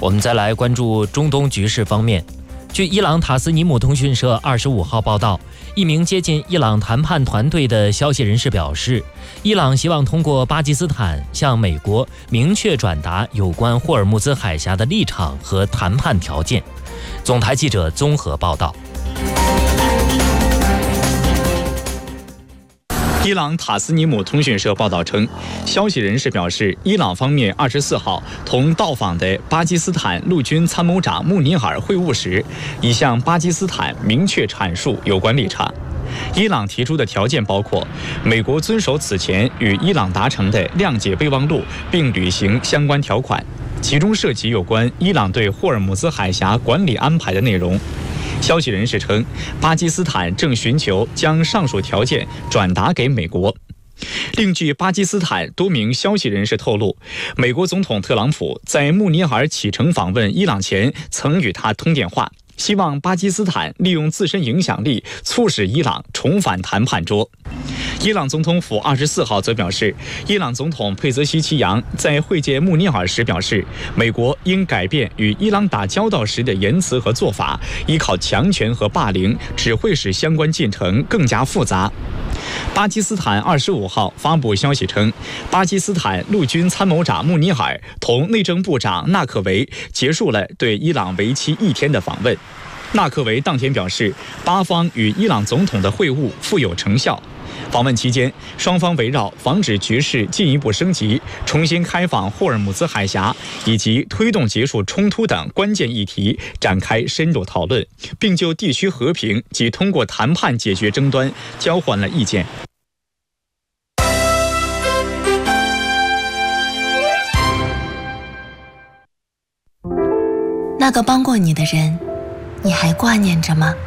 我们再来关注中东局势方面。据伊朗塔斯尼姆通讯社25号报道，一名接近伊朗谈判团队的消息人士表示，伊朗希望通过巴基斯坦向美国明确转达有关霍尔木兹海峡的立场和谈判条件。总台记者综合报道。 伊朗塔斯尼姆通讯社报道称，消息人士表示，伊朗方面24号同到访的巴基斯坦陆军参谋长穆尼尔会晤时，已向巴基斯坦明确阐述有关立场。伊朗提出的条件包括美国遵守此前与伊朗达成的谅解备忘录，并履行相关条款，其中涉及有关伊朗对霍尔木兹海峡管理安排的内容。消息人士称，巴基斯坦正寻求将上述条件转达给美国。另据巴基斯坦多名消息人士透露，美国总统特朗普在穆尼尔启程访问伊朗前曾与他通电话，希望巴基斯坦利用自身影响力促使伊朗重返谈判桌。伊朗总统府24号则表示，伊朗总统佩泽希奇扬在会见穆尼尔时表示，美国应改变与伊朗打交道时的言辞和做法，依靠强权和霸凌只会使相关进程更加复杂。巴基斯坦25号发布消息称，巴基斯坦陆军参谋长穆尼尔同内政部长纳克维结束了对伊朗为期1天的访问。纳克维当天表示，巴方与伊朗总统的会晤富有成效。访问期间，双方围绕防止局势进一步升级、重新开放霍尔木兹海峡以及推动结束冲突等关键议题展开深入讨论，并就地区和平及通过谈判解决争端交换了意见。 那个帮过你的人，你还挂念着吗？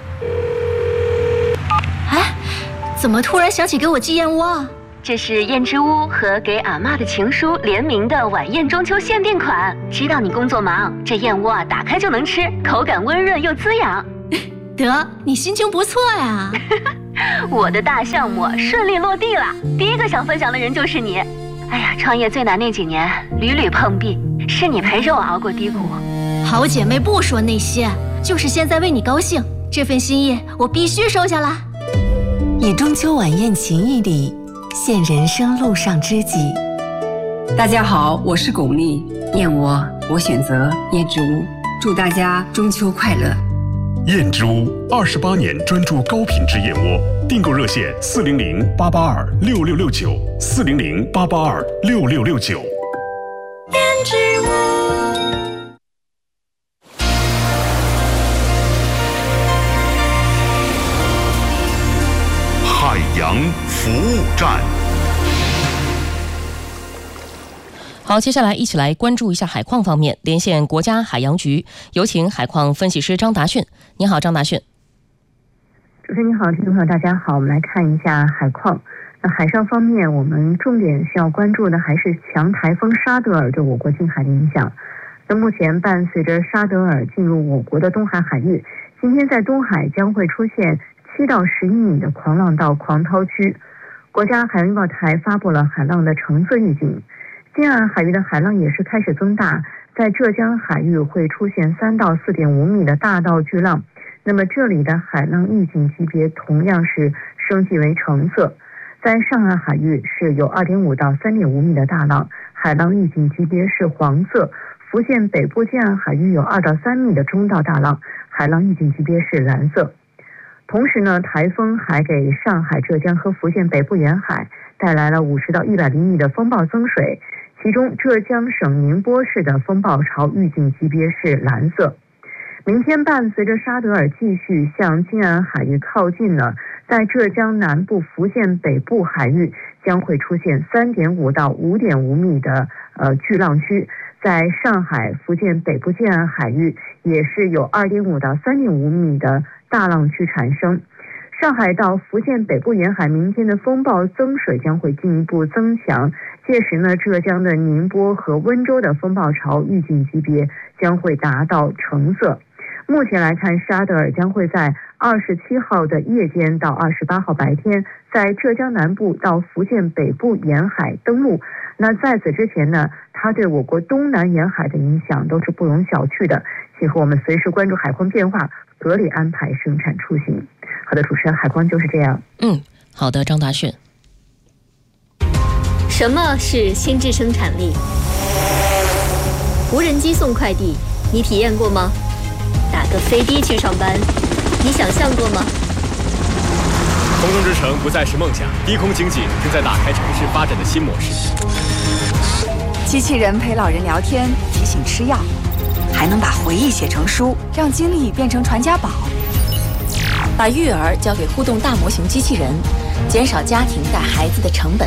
怎么突然想起给我寄燕窝啊？ 这是燕之屋和给阿嬷的情书联名的晚宴中秋限定款。知道你工作忙，这燕窝打开就能吃，口感温润又滋养。 得，你心情不错呀。 我的大项目顺利落地了，第一个想分享的人就是你。哎呀，创业最难那几年屡屡碰壁，是你陪着我熬过低谷。 好姐妹不说那些，就是现在为你高兴，这份心意我必须收下来。 以中秋晚宴情谊里现人生路上知己。 大家好，我是巩俐，燕窝我选择燕之屋，祝大家中秋快乐。 燕之屋28年专注高品质燕窝，订购热线400-882-6669，400-882-6669。 燕之屋。 海洋服务站。 好，接下来一起来关注一下海况方面。连线国家海洋局，有请海况分析师张达迅。你好，张达迅。 主持人你好，听众朋友大家好，我们来看一下海况。那海上方面，我们重点需要关注的还是强台风沙德尔对我国近海的影响。那目前伴随着沙德尔进入我国的东海海域，今天在东海将会出现7到11米的狂浪到狂涛区。国家海洋预报台发布了海浪的橙色预警。近岸海域的海浪也是开始增大，在浙江海域会出现3到4.5米的大到巨浪。那么这里的海浪预警级别同样是升级为橙色。在上海海域是有2.5到3.5米的大浪，海浪预警级别是黄色。福建北部近岸海域有2到3米的中到大浪，海浪预警级别是蓝色。同时呢，台风还给上海、浙江和福建北部沿海带来了50到100厘米的风暴增水，其中浙江省宁波市的风暴潮预警级别是蓝色。明天伴随着沙德尔继续向近岸海域靠近呢，在浙江南部、福建北部海域将会出现3.5到5.5米的巨浪区，在上海、福建北部近岸海域也是有2.5到3.5米的大浪区产生。上海到福建北部沿海明天的风暴增水将会进一步增强，届时呢，浙江的宁波和温州的风暴潮预警级别将会达到橙色。 目前来看，沙德尔将会在27号的夜间到28号白天，在浙江南部到福建北部沿海登陆。那在此之前呢，它对我国东南沿海的影响都是不容小觑的。请和我们随时关注海况变化，合理安排生产出行。好的，主持人，海况就是这样。 好的，张达迅。 什么是心智生产力？无人机送快递，你体验过吗？打个飞的去上班，你想象过吗？ 空中之城不再是梦想，低空经济正在打开城市发展的新模式。 机器人陪老人聊天，提醒吃药，还能把回忆写成书，让经历变成传家宝。 把育儿交给互动大模型机器人，减少家庭带孩子的成本。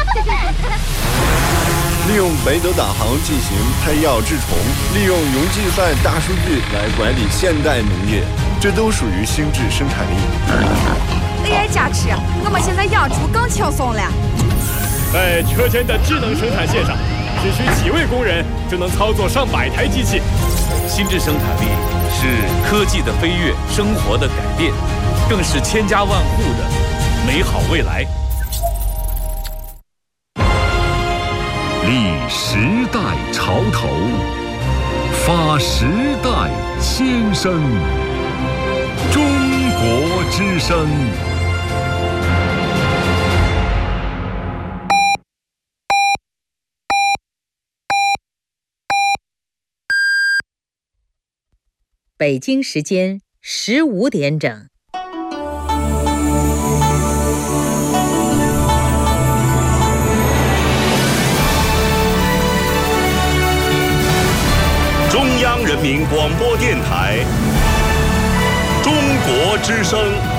利用北斗导航进行配药治虫，利用云计算大数据来管理现代农业，这都属于心智生产力。 AI 加持，我们现在养猪更轻松了。 在车间的智能生产线上，只需几位工人就能操作上百台机器。 心智生产力是科技的飞跃，生活的改变，更是千家万户的美好未来。 立时代潮头，发时代先声。中国之声。 北京时间15点整。 中央人民广播电台，中国之声。